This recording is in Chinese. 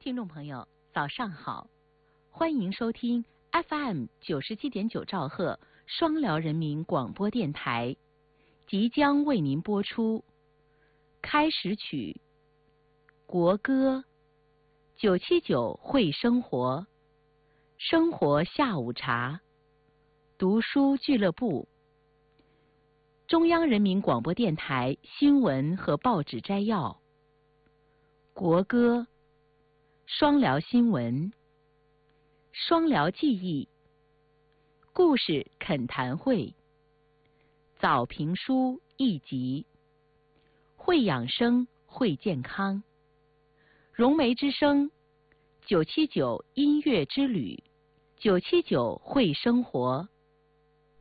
听众朋友，早上好，欢迎收听 FM97.9兆赫双辽人民广播电台，即将为您播出开始曲、国歌、979会生活、生活下午茶、读书俱乐部、中央人民广播电台新闻和报纸摘要、国歌、双辽新闻、双辽记忆、故事恳谈会、早评书一集、会养生会健康、融媒之声、979音乐之旅、979会生活、